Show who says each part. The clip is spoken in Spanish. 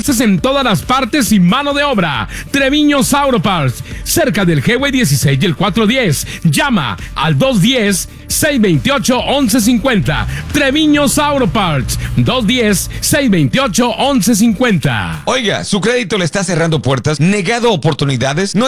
Speaker 1: piezas en todas las partes y mano de obra. Treviños Auto Parts, cerca del Highway 16 y el 410. Llama al 210-628-1150. Treviños Auto Parts, 210-628-1150.
Speaker 2: Oiga, ¿su crédito le está cerrando puertas, negado oportunidades? No